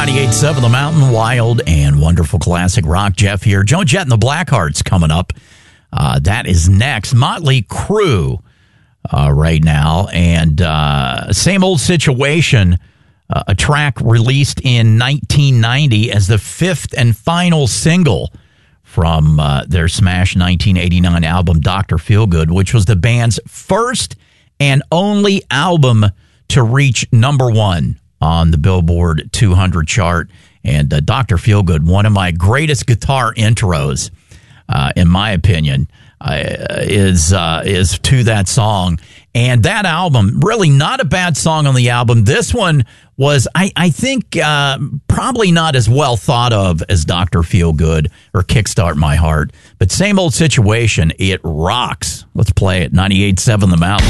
98.7 The Mountain, wild and wonderful classic rock. Jeff here. Joan Jett and the Blackhearts coming up. That is next. Motley Crue right now. And Same Old Situation, a track released in 1990 as the fifth and final single from their smash 1989 album, Dr. Feelgood, which was the band's first and only album to reach number one on the Billboard 200 chart. And Dr. Feelgood, one of my greatest guitar intros, in my opinion, is to that song. And that album, really not a bad song on the album. This one was, I think, probably not as well thought of as Dr. Feelgood or Kickstart My Heart. But Same Old Situation, it rocks. Let's play it. 98.7 The Mountain.